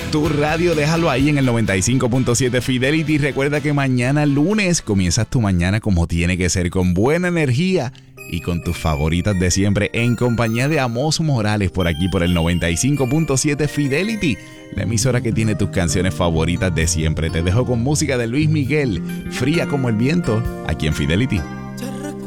Tu radio, déjalo ahí en el 95.7 Fidelity. Recuerda que mañana lunes comienzas tu mañana como tiene que ser, con buena energía y con tus favoritas de siempre, en compañía de Amos Morales, por aquí por el 95.7 Fidelity, la emisora que tiene tus canciones favoritas de siempre. Te dejo con música de Luis Miguel, Fría como el viento, aquí en Fidelity.